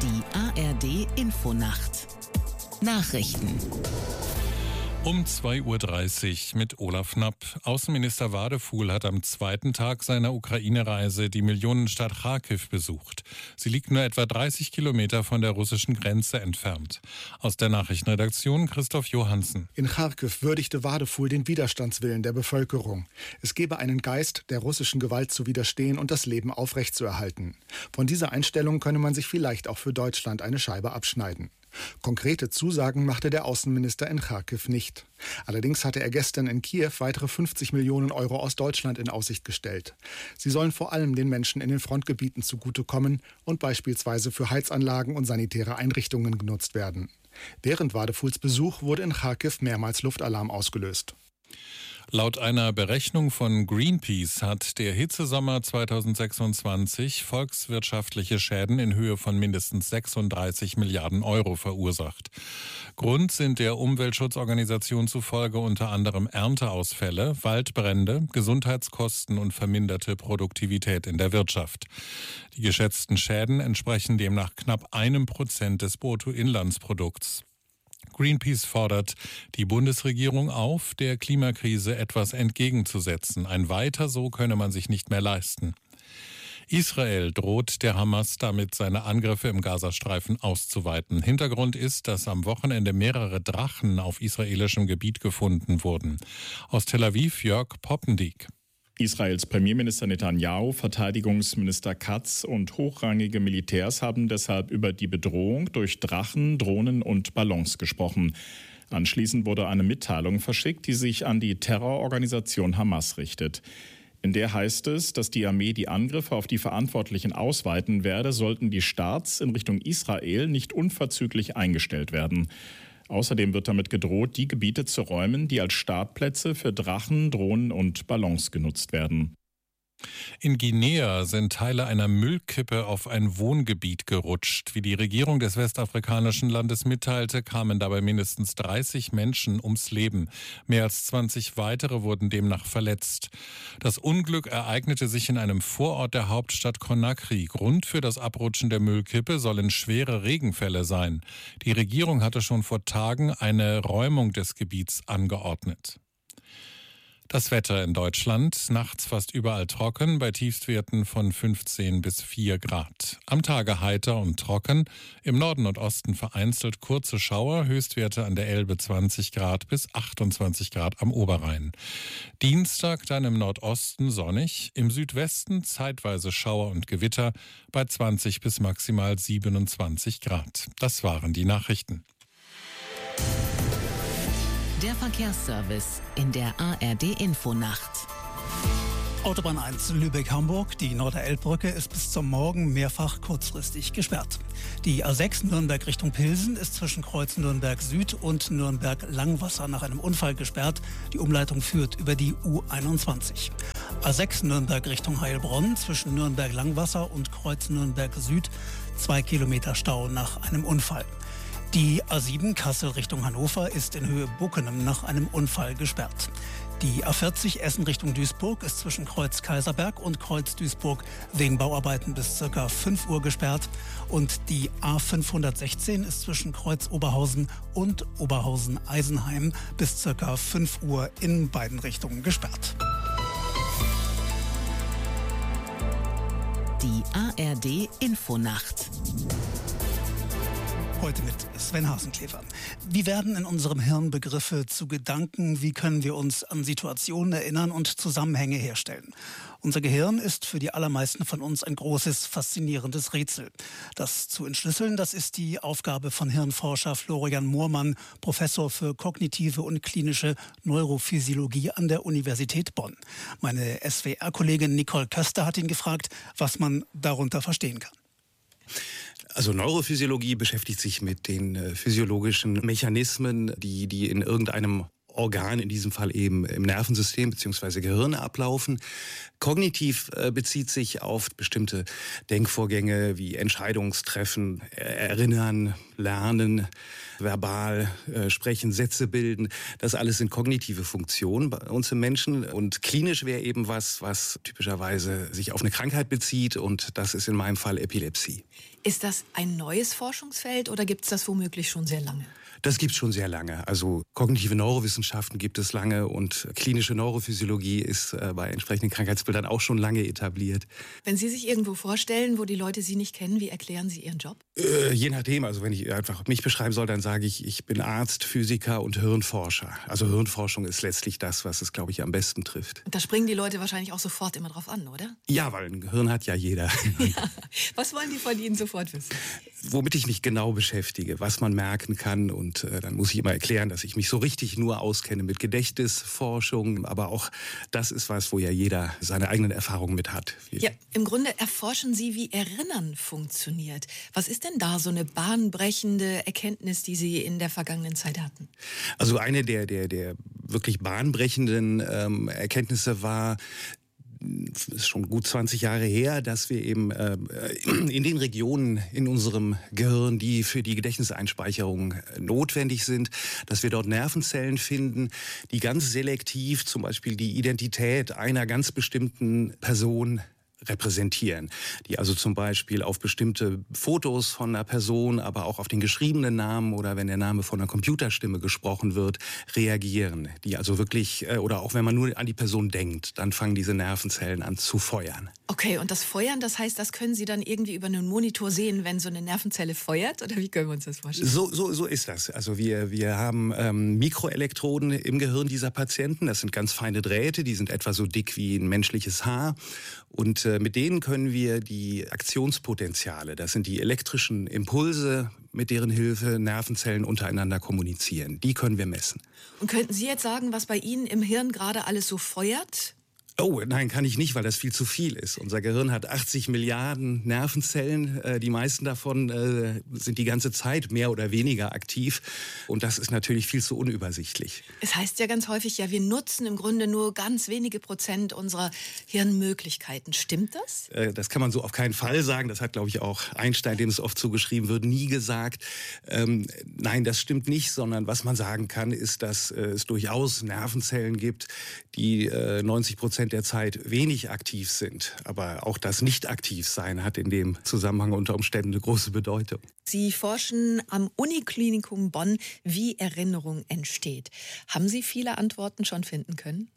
Die ARD Infonacht. Nachrichten. Um 2:30 Uhr mit Olaf Knapp. Außenminister Wadefuhl hat am zweiten Tag seiner Ukraine-Reise die Millionenstadt Charkiw besucht. Sie liegt nur etwa 30 Kilometer von der russischen Grenze entfernt. Aus der Nachrichtenredaktion Christoph Johansen. In Charkiw würdigte Wadefuhl den Widerstandswillen der Bevölkerung. Es gebe einen Geist, der russischen Gewalt zu widerstehen und das Leben aufrechtzuerhalten. Von dieser Einstellung könne man sich vielleicht auch für Deutschland eine Scheibe abschneiden. Konkrete Zusagen machte der Außenminister in Charkiw nicht. Allerdings hatte er gestern in Kiew weitere 50 Millionen Euro aus Deutschland in Aussicht gestellt. Sie sollen vor allem den Menschen in den Frontgebieten zugutekommen und beispielsweise für Heizanlagen und sanitäre Einrichtungen genutzt werden. Während Wadefuhls Besuch wurde in Charkiw mehrmals Luftalarm ausgelöst. Laut einer Berechnung von Greenpeace hat der Hitzesommer 2026 volkswirtschaftliche Schäden in Höhe von mindestens 36 Milliarden Euro verursacht. Grund sind der Umweltschutzorganisation zufolge unter anderem Ernteausfälle, Waldbrände, Gesundheitskosten und verminderte Produktivität in der Wirtschaft. Die geschätzten Schäden entsprechen demnach knapp 1% des Bruttoinlandsprodukts. Greenpeace fordert die Bundesregierung auf, der Klimakrise etwas entgegenzusetzen. Ein Weiter so könne man sich nicht mehr leisten. Israel droht der Hamas damit, seine Angriffe im Gazastreifen auszuweiten. Hintergrund ist, dass am Wochenende mehrere Drachen auf israelischem Gebiet gefunden wurden. Aus Tel Aviv Jörg Poppendiek. Israels Premierminister Netanyahu, Verteidigungsminister Katz und hochrangige Militärs haben deshalb über die Bedrohung durch Drachen, Drohnen und Ballons gesprochen. Anschließend wurde eine Mitteilung verschickt, die sich an die Terrororganisation Hamas richtet. In der heißt es, dass die Armee die Angriffe auf die Verantwortlichen ausweiten werde, sollten die Starts in Richtung Israel nicht unverzüglich eingestellt werden. Außerdem wird damit gedroht, die Gebiete zu räumen, die als Startplätze für Drachen, Drohnen und Ballons genutzt werden. In Guinea sind Teile einer Müllkippe auf ein Wohngebiet gerutscht. Wie die Regierung des westafrikanischen Landes mitteilte, kamen dabei mindestens 30 Menschen ums Leben. Mehr als 20 weitere wurden demnach verletzt. Das Unglück ereignete sich in einem Vorort der Hauptstadt Conakry. Grund für das Abrutschen der Müllkippe sollen schwere Regenfälle sein. Die Regierung hatte schon vor Tagen eine Räumung des Gebiets angeordnet. Das Wetter in Deutschland, nachts fast überall trocken, bei Tiefstwerten von 15 bis 4 Grad. Am Tage heiter und trocken, im Norden und Osten vereinzelt kurze Schauer, Höchstwerte an der Elbe 20 Grad bis 28 Grad am Oberrhein. Dienstag dann im Nordosten sonnig, im Südwesten zeitweise Schauer und Gewitter bei 20 bis maximal 27 Grad. Das waren die Nachrichten. Der Verkehrsservice in der ARD Infonacht. Autobahn 1 Lübeck-Hamburg, die Norderelbbrücke ist bis zum Morgen mehrfach kurzfristig gesperrt. Die A6 Nürnberg Richtung Pilsen ist zwischen Kreuz Nürnberg Süd und Nürnberg Langwasser nach einem Unfall gesperrt. Die Umleitung führt über die U21. A6 Nürnberg Richtung Heilbronn zwischen Nürnberg Langwasser und Kreuz Nürnberg Süd 2 Kilometer Stau nach einem Unfall. Die A7 Kassel Richtung Hannover ist in Höhe Buckenem nach einem Unfall gesperrt. Die A40 Essen Richtung Duisburg ist zwischen Kreuz Kaiserberg und Kreuz Duisburg wegen Bauarbeiten bis ca. 5 Uhr gesperrt. Und die A516 ist zwischen Kreuz Oberhausen und Oberhausen-Eisenheim bis ca. 5 Uhr in beiden Richtungen gesperrt. Die ARD Infonacht. Heute mit Sven Hasenklever. Wie werden in unserem Hirn Begriffe zu Gedanken? Wie können wir uns an Situationen erinnern und Zusammenhänge herstellen? Unser Gehirn ist für die allermeisten von uns ein großes, faszinierendes Rätsel. Das zu entschlüsseln, das ist die Aufgabe von Hirnforscher Florian Moormann, Professor für kognitive und klinische Neurophysiologie an der Universität Bonn. Meine SWR-Kollegin Nicole Köster hat ihn gefragt, was man darunter verstehen kann. Also Neurophysiologie beschäftigt sich mit den physiologischen Mechanismen, die in irgendeinem Organ, in diesem Fall eben im Nervensystem bzw. Gehirn ablaufen. Kognitiv bezieht sich auf bestimmte Denkvorgänge wie Entscheidungstreffen, Erinnern, Lernen, verbal sprechen, Sätze bilden. Das alles sind kognitive Funktionen bei uns im Menschen. Und klinisch wäre eben was typischerweise sich auf eine Krankheit bezieht. Und das ist in meinem Fall Epilepsie. Ist das ein neues Forschungsfeld oder gibt es das womöglich schon sehr lange? Das gibt es schon sehr lange. Also kognitive Neurowissenschaften gibt es lange und klinische Neurophysiologie ist bei entsprechenden Krankheitsbildern auch schon lange etabliert. Wenn Sie sich irgendwo vorstellen, wo die Leute Sie nicht kennen, wie erklären Sie Ihren Job? Je nachdem, also wenn ich einfach mich beschreiben soll, dann sage ich bin Arzt, Physiker und Hirnforscher. Also Hirnforschung ist letztlich das, was es, glaube ich, am besten trifft. Da springen die Leute wahrscheinlich auch sofort immer drauf an, oder? Ja, weil ein Gehirn hat ja jeder. Ja. Was wollen die von Ihnen sofort wissen? Womit ich mich genau beschäftige, was man merken kann. Und dann muss ich immer erklären, dass ich mich so richtig nur auskenne mit Gedächtnisforschung. Aber auch das ist was, wo ja jeder seine eigenen Erfahrungen mit hat. Ja, im Grunde erforschen Sie, wie Erinnern funktioniert. Was ist denn da so eine bahnbrechende Erkenntnis, die Sie in der vergangenen Zeit hatten? Also eine der wirklich bahnbrechenden Erkenntnisse war, das ist schon gut 20 Jahre her, dass wir eben in den Regionen in unserem Gehirn, die für die Gedächtniseinspeicherung notwendig sind, dass wir dort Nervenzellen finden, die ganz selektiv zum Beispiel die Identität einer ganz bestimmten Person repräsentieren, die also zum Beispiel auf bestimmte Fotos von einer Person, aber auch auf den geschriebenen Namen oder wenn der Name von einer Computerstimme gesprochen wird, reagieren. Die also wirklich, oder auch wenn man nur an die Person denkt, dann fangen diese Nervenzellen an zu feuern. Okay, und das Feuern, das heißt, das können Sie dann irgendwie über einen Monitor sehen, wenn so eine Nervenzelle feuert? Oder wie können wir uns das vorstellen? So ist das. Also wir haben Mikroelektroden im Gehirn dieser Patienten. Das sind ganz feine Drähte, die sind etwa so dick wie ein menschliches Haar. Und mit denen können wir die Aktionspotenziale, das sind die elektrischen Impulse, mit deren Hilfe Nervenzellen untereinander kommunizieren. Die können wir messen. Und könnten Sie jetzt sagen, was bei Ihnen im Hirn gerade alles so feuert? Oh, nein, kann ich nicht, weil das viel zu viel ist. Unser Gehirn hat 80 Milliarden Nervenzellen. Die meisten davon sind die ganze Zeit mehr oder weniger aktiv. Und das ist natürlich viel zu unübersichtlich. Es heißt ja ganz häufig, ja, wir nutzen im Grunde nur ganz wenige Prozent unserer Hirnmöglichkeiten. Stimmt das? Das kann man so auf keinen Fall sagen. Das hat, glaube ich, auch Einstein, dem es oft zugeschrieben wird, nie gesagt. Nein, das stimmt nicht, sondern was man sagen kann, ist, dass es durchaus Nervenzellen gibt, die 90% der Zeit wenig aktiv sind. Aber auch das Nicht-Aktiv-Sein hat in dem Zusammenhang unter Umständen eine große Bedeutung. Sie forschen am Uniklinikum Bonn, wie Erinnerung entsteht. Haben Sie viele Antworten schon finden können?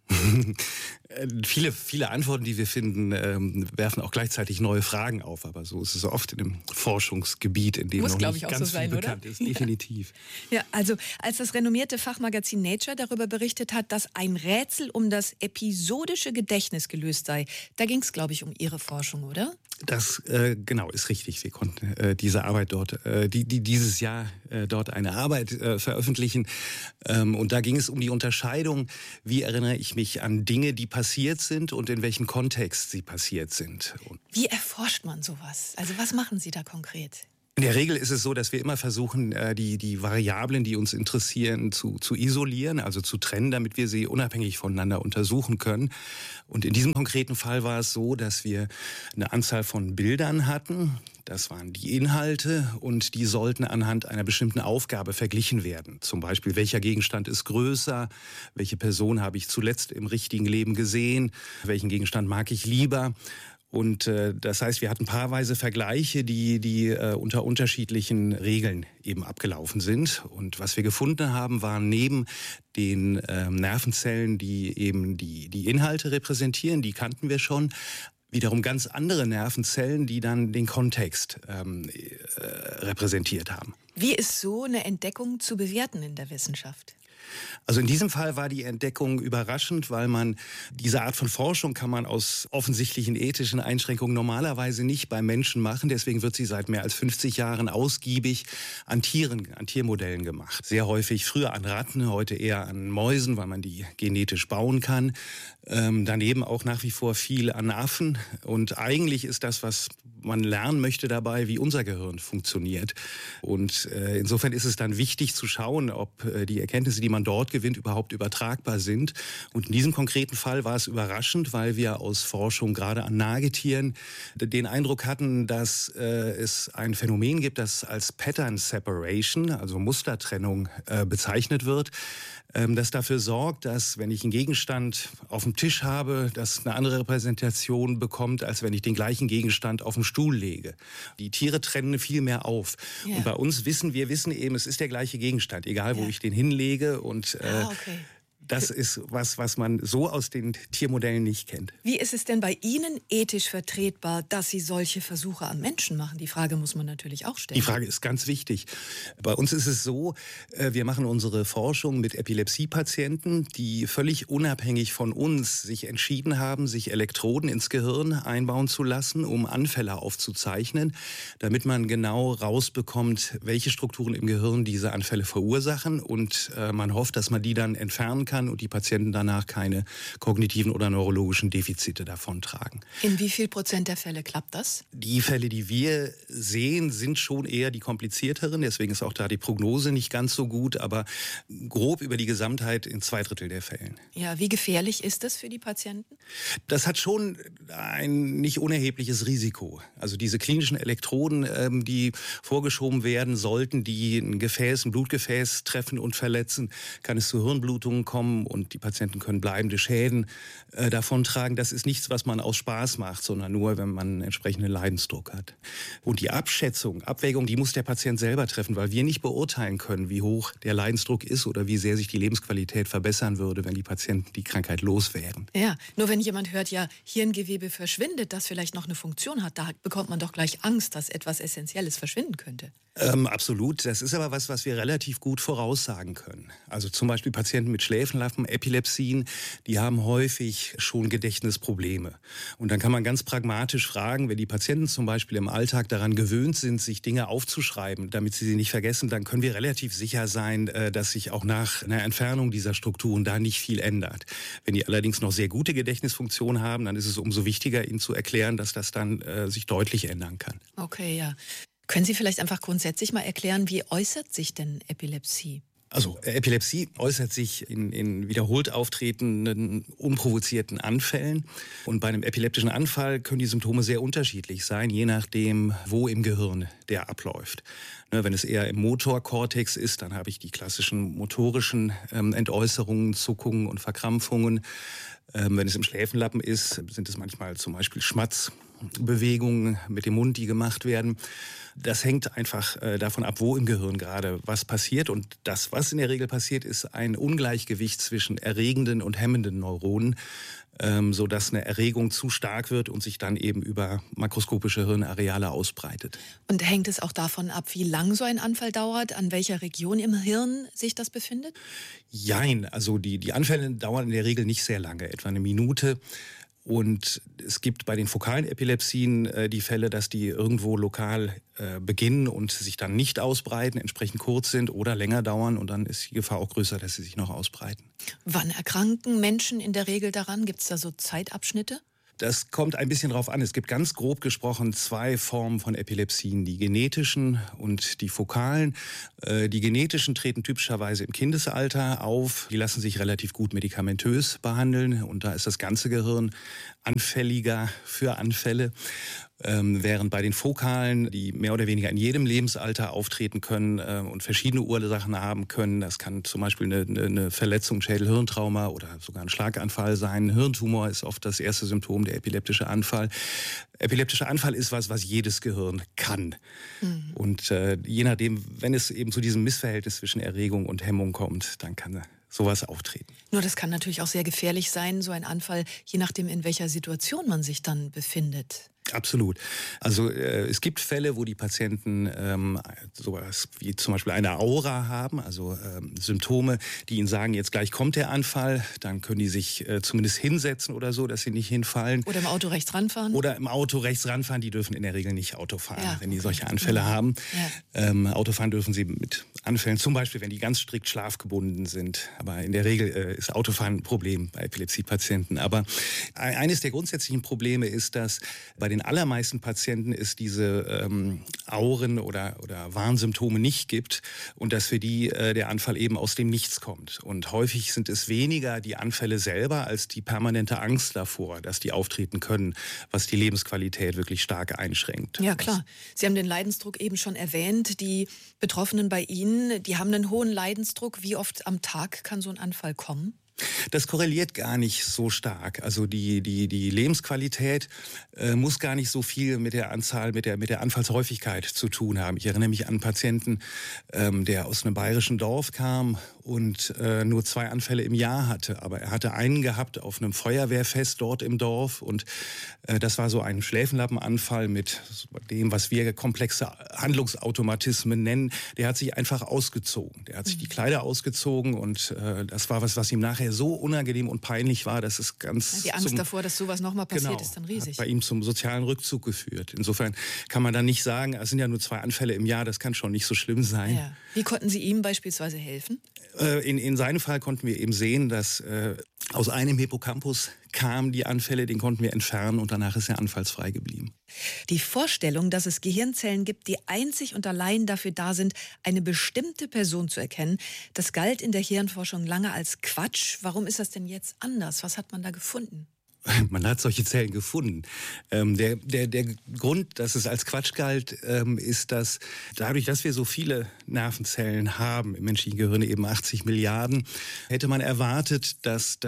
Viele Antworten, die wir finden, werfen auch gleichzeitig neue Fragen auf. Aber so ist es oft in einem Forschungsgebiet, in dem noch nicht ganz viel bekannt ist. Definitiv. Ja, also als das renommierte Fachmagazin Nature darüber berichtet hat, dass ein Rätsel um das episodische Gedächtnis gelöst sei, da ging es, glaube ich, um Ihre Forschung, oder? Das genau ist richtig. Wir konnten diese Arbeit dort, dieses Jahr dort eine Arbeit veröffentlichen. Und da ging es um die Unterscheidung, wie erinnere ich mich an Dinge, die passiert sind und in welchem Kontext sie passiert sind. Wie erforscht man sowas? Also was machen Sie da konkret? In der Regel ist es so, dass wir immer versuchen, die Variablen, die uns interessieren, zu isolieren, also zu trennen, damit wir sie unabhängig voneinander untersuchen können. Und in diesem konkreten Fall war es so, dass wir eine Anzahl von Bildern hatten. Das waren die Inhalte und die sollten anhand einer bestimmten Aufgabe verglichen werden. Zum Beispiel, welcher Gegenstand ist größer, welche Person habe ich zuletzt im richtigen Leben gesehen, welchen Gegenstand mag ich lieber. Und das heißt, wir hatten paarweise Vergleiche, die unter unterschiedlichen Regeln eben abgelaufen sind. Und was wir gefunden haben, waren neben den Nervenzellen, die eben die Inhalte repräsentieren, die kannten wir schon, wiederum ganz andere Nervenzellen, die dann den Kontext repräsentiert haben. Wie ist so eine Entdeckung zu bewerten in der Wissenschaft? Also in diesem Fall war die Entdeckung überraschend, weil man diese Art von Forschung kann man aus offensichtlichen ethischen Einschränkungen normalerweise nicht bei Menschen machen. Deswegen wird sie seit mehr als 50 Jahren ausgiebig an Tieren, an Tiermodellen gemacht. Sehr häufig früher an Ratten, heute eher an Mäusen, weil man die genetisch bauen kann. Daneben auch nach wie vor viel an Affen. Und eigentlich ist das, was man lernen möchte dabei, wie unser Gehirn funktioniert. Und insofern ist es dann wichtig zu schauen, ob die Erkenntnisse, die man dort gewinnt, überhaupt übertragbar sind. Und in diesem konkreten Fall war es überraschend, weil wir aus Forschung gerade an Nagetieren den Eindruck hatten, dass es ein Phänomen gibt, das als Pattern Separation, also Mustertrennung, bezeichnet wird, das dafür sorgt, dass, wenn ich einen Gegenstand auf dem Tisch habe, das eine andere Repräsentation bekommt, als wenn ich den gleichen Gegenstand auf den Stuhl lege. Die Tiere trennen viel mehr auf. Ja. Und bei uns wissen eben, es ist der gleiche Gegenstand, egal wo ich den hinlege. Und okay. Das ist was man so aus den Tiermodellen nicht kennt. Wie ist es denn bei Ihnen ethisch vertretbar, dass Sie solche Versuche am Menschen machen? Die Frage muss man natürlich auch stellen. Die Frage ist ganz wichtig. Bei uns ist es so, wir machen unsere Forschung mit Epilepsiepatienten, die völlig unabhängig von uns sich entschieden haben, sich Elektroden ins Gehirn einbauen zu lassen, um Anfälle aufzuzeichnen, damit man genau rausbekommt, welche Strukturen im Gehirn diese Anfälle verursachen. Und man hofft, dass man die dann entfernen kann und die Patienten danach keine kognitiven oder neurologischen Defizite davontragen. In wie viel Prozent der Fälle klappt das? Die Fälle, die wir sehen, sind schon eher die komplizierteren. Deswegen ist auch da die Prognose nicht ganz so gut, aber grob über die Gesamtheit in 2/3 der Fällen. Ja, wie gefährlich ist das für die Patienten? Das hat schon ein nicht unerhebliches Risiko. Also diese klinischen Elektroden, die vorgeschoben werden sollten, die ein Blutgefäß treffen und verletzen, kann es zu Hirnblutungen kommen und die Patienten können bleibende Schäden davontragen. Das ist nichts, was man aus Spaß macht, sondern nur, wenn man einen entsprechenden Leidensdruck hat. Und die Abwägung, die muss der Patient selber treffen, weil wir nicht beurteilen können, wie hoch der Leidensdruck ist oder wie sehr sich die Lebensqualität verbessern würde, wenn die Patienten die Krankheit los wären. Ja, nur wenn jemand hört, ja, Hirngewebe verschwindet, das vielleicht noch eine Funktion hat, da bekommt man doch gleich Angst, dass etwas Essentielles verschwinden könnte. Absolut. Das ist aber was wir relativ gut voraussagen können. Also zum Beispiel Patienten mit Schläfenlappen, Epilepsien, die haben häufig schon Gedächtnisprobleme. Und dann kann man ganz pragmatisch fragen, wenn die Patienten zum Beispiel im Alltag daran gewöhnt sind, sich Dinge aufzuschreiben, damit sie nicht vergessen, dann können wir relativ sicher sein, dass sich auch nach einer Entfernung dieser Strukturen da nicht viel ändert. Wenn die allerdings noch sehr gute Gedächtnisfunktion haben, dann ist es umso wichtiger, ihnen zu erklären, dass das dann sich deutlich ändern kann. Okay, ja. Können Sie vielleicht einfach grundsätzlich mal erklären, wie äußert sich denn Epilepsie? Also Epilepsie äußert sich in wiederholt auftretenden, unprovozierten Anfällen. Und bei einem epileptischen Anfall können die Symptome sehr unterschiedlich sein, je nachdem, wo im Gehirn der abläuft. Wenn es eher im Motorkortex ist, dann habe ich die klassischen motorischen Entäußerungen, Zuckungen und Verkrampfungen. Wenn es im Schläfenlappen ist, sind es manchmal zum Beispiel Schmatzbewegungen mit dem Mund, die gemacht werden. Das hängt einfach davon ab, wo im Gehirn gerade was passiert. Und das, was in der Regel passiert, ist ein Ungleichgewicht zwischen erregenden und hemmenden Neuronen, sodass eine Erregung zu stark wird und sich dann eben über makroskopische Hirnareale ausbreitet. Und hängt es auch davon ab, wie lang so ein Anfall dauert, an welcher Region im Hirn sich das befindet? Jein, also die Anfälle dauern in der Regel nicht sehr lange, etwa eine Minute. Und es gibt bei den fokalen Epilepsien die Fälle, dass die irgendwo lokal beginnen und sich dann nicht ausbreiten, entsprechend kurz sind oder länger dauern. Und dann ist die Gefahr auch größer, dass sie sich noch ausbreiten. Wann erkranken Menschen in der Regel daran? Gibt es da so Zeitabschnitte? Das kommt ein bisschen drauf an. Es gibt ganz grob gesprochen 2 Formen von Epilepsien, die genetischen und die fokalen. Die genetischen treten typischerweise im Kindesalter auf. Die lassen sich relativ gut medikamentös behandeln und da ist das ganze Gehirn anfälliger für Anfälle. Während bei den Fokalen, die mehr oder weniger in jedem Lebensalter auftreten können und verschiedene Ursachen haben können, das kann zum Beispiel eine Verletzung, Schädel-Hirntrauma oder sogar ein Schlaganfall sein. Ein Hirntumor ist oft das erste Symptom, der epileptische Anfall. Epileptischer Anfall ist was jedes Gehirn kann. Mhm. Und je nachdem, wenn es eben zu diesem Missverhältnis zwischen Erregung und Hemmung kommt, dann kann sowas auftreten. Nur das kann natürlich auch sehr gefährlich sein, so ein Anfall, je nachdem, in welcher Situation man sich dann befindet. Absolut. Also es gibt Fälle, wo die Patienten sowas wie zum Beispiel eine Aura haben, also Symptome, die ihnen sagen, jetzt gleich kommt der Anfall, dann können die sich zumindest hinsetzen oder so, dass sie nicht hinfallen. Oder im Auto rechts ranfahren. Oder im Auto rechts ranfahren, die dürfen in der Regel nicht Auto fahren, wenn die solche Anfälle haben. Ja. Autofahren dürfen sie mit Anfällen, zum Beispiel, wenn die ganz strikt schlafgebunden sind. Aber in der Regel ist Autofahren ein Problem bei Epilepsiepatienten. Aber eines der grundsätzlichen Probleme ist, dass bei den den allermeisten Patienten es diese Auren oder Warnsymptome nicht gibt und dass für die der Anfall eben aus dem Nichts kommt. Und häufig sind es weniger die Anfälle selber als die permanente Angst davor, dass die auftreten können, was die Lebensqualität wirklich stark einschränkt. Ja, klar. Sie haben den Leidensdruck eben schon erwähnt. Die Betroffenen bei Ihnen, die haben einen hohen Leidensdruck. Wie oft am Tag kann so ein Anfall kommen? Das korreliert gar nicht so stark. Also die Lebensqualität muss gar nicht so viel mit der Anzahl, mit der Anfallshäufigkeit zu tun haben. Ich erinnere mich an einen Patienten, der aus einem bayerischen Dorf kam und nur 2 Anfälle im Jahr hatte. Aber er hatte einen gehabt auf einem Feuerwehrfest dort im Dorf und das war so ein Schläfenlappenanfall mit dem, was wir komplexe Handlungsautomatismen nennen. Der hat sich einfach ausgezogen. Der hat sich die Kleider ausgezogen und das war was ihm nachher so unangenehm und peinlich war, dass es ganz... Die Angst davor, dass sowas nochmal passiert, ist dann riesig. Hat bei ihm zum sozialen Rückzug geführt. Insofern kann man dann nicht sagen, es sind ja nur 2 Anfälle im Jahr, das kann schon nicht so schlimm sein. Ja. Wie konnten Sie ihm beispielsweise helfen? In seinem Fall konnten wir eben sehen, dass aus einem Hippocampus kamen die Anfälle, den konnten wir entfernen und danach ist er anfallsfrei geblieben. Die Vorstellung, dass es Gehirnzellen gibt, die einzig und allein dafür da sind, eine bestimmte Person zu erkennen, das galt in der Hirnforschung lange als Quatsch. Warum ist das denn jetzt anders? Was hat man da gefunden? Man hat solche Zellen gefunden. Der Grund, dass es als Quatsch galt, ist, dass dadurch, dass wir so viele Nervenzellen haben, im menschlichen Gehirn eben 80 Milliarden, hätte man erwartet, dass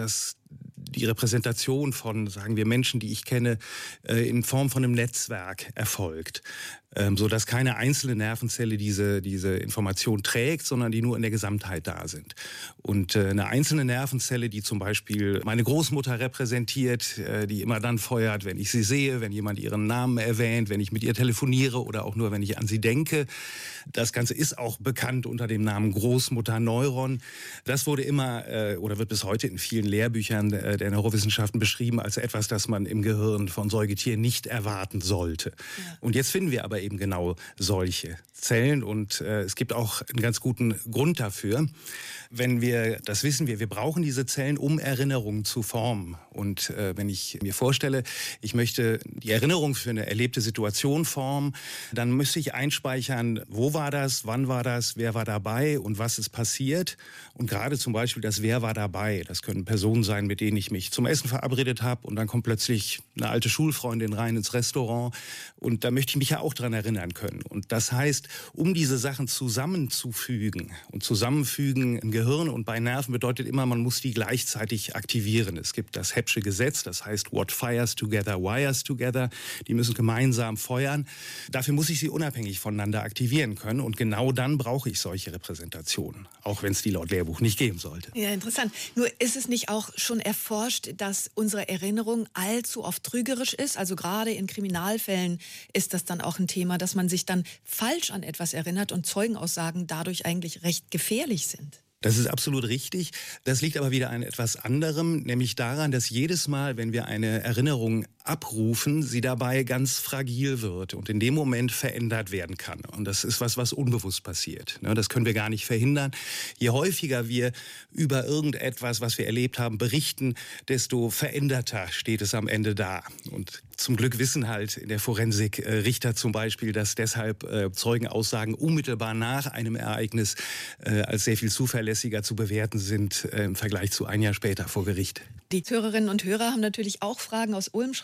die Repräsentation von, sagen wir, Menschen, die ich kenne, in Form von einem Netzwerk erfolgt. Sodass keine einzelne Nervenzelle diese Information trägt, sondern die nur in der Gesamtheit da sind. Und eine einzelne Nervenzelle, die zum Beispiel meine Großmutter repräsentiert, die immer dann feuert, wenn ich sie sehe, wenn jemand ihren Namen erwähnt, wenn ich mit ihr telefoniere oder auch nur, wenn ich an sie denke. Das Ganze ist auch bekannt unter dem Namen Großmutterneuron. Das wurde immer oder wird bis heute in vielen Lehrbüchern der Neurowissenschaften beschrieben als etwas, das man im Gehirn von Säugetieren nicht erwarten sollte. Ja. Und jetzt finden wir aber eben genau solche Zellen und es gibt auch einen ganz guten Grund dafür. Wenn wir, das wissen wir brauchen diese Zellen, um Erinnerungen zu formen. Und wenn ich mir vorstelle, ich möchte die Erinnerung für eine erlebte Situation formen, dann müsste ich einspeichern, wo war das, wann war das, wer war dabei und was ist passiert. Und gerade zum Beispiel das Wer war dabei, das können Personen sein, mit denen ich mich zum Essen verabredet habe und dann kommt plötzlich eine alte Schulfreundin rein ins Restaurant und da möchte ich mich ja auch dran erinnern können. Und das heißt, um diese Sachen zusammenzufügen und zusammenfügen im Gehirn und bei Nerven bedeutet immer, man muss die gleichzeitig aktivieren. Es gibt das Hebbsche Gesetz, das heißt, what fires together, wires together. Die müssen gemeinsam feuern. Dafür muss ich sie unabhängig voneinander aktivieren können und genau dann brauche ich solche Repräsentationen, auch wenn es die laut Lehrbuch nicht geben sollte. Ja, interessant. Nur ist es nicht auch schon erforscht, dass unsere Erinnerung allzu oft trügerisch ist? Also gerade in Kriminalfällen ist das dann auch ein Thema, dass man sich dann falsch an etwas erinnert und Zeugenaussagen dadurch eigentlich recht gefährlich sind. Das ist absolut richtig. Das liegt aber wieder an etwas anderem, nämlich daran, dass jedes Mal, wenn wir eine Erinnerung abrufen, sie dabei ganz fragil wird und in dem Moment verändert werden kann. Und das ist was unbewusst passiert. Das können wir gar nicht verhindern. Je häufiger wir über irgendetwas, was wir erlebt haben, berichten, desto veränderter steht es am Ende da. Und zum Glück wissen halt in der Forensik Richter zum Beispiel, dass deshalb Zeugenaussagen unmittelbar nach einem Ereignis als sehr viel zuverlässiger zu bewerten sind im Vergleich zu ein Jahr später vor Gericht. Die Hörerinnen und Hörer haben natürlich auch Fragen aus Ulm.